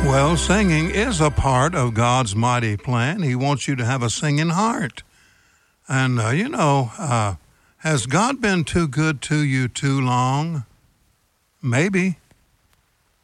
Well, singing is a part of God's mighty plan. He wants you to have a singing heart. And, has God been too good to you too long? Maybe.